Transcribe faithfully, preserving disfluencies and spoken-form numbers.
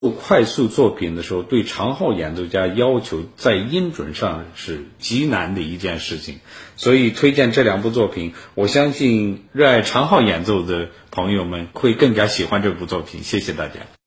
快速作品的时候，对长号演奏家要求在音准上是极难的一件事情，所以推荐这两部作品，我相信热爱长号演奏的朋友们会更加喜欢这部作品。谢谢大家。